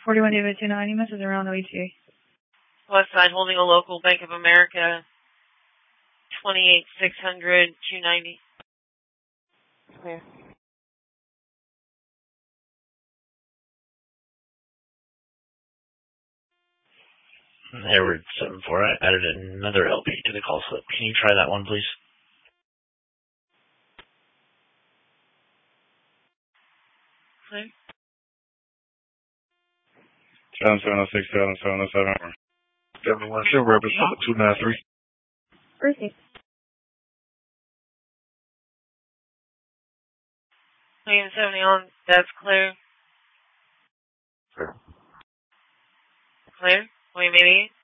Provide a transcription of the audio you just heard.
41 David 290, message around OETA. West side holding a local Bank of America, 28,600, 290. Clear. Hayward 74, I added another LP to the call slip. Can you try that one, please? Clear. 7706, 7707. 71 Silver Rapids, 293. Received. William 70 on, that's clear. Clear. Clear. William 88.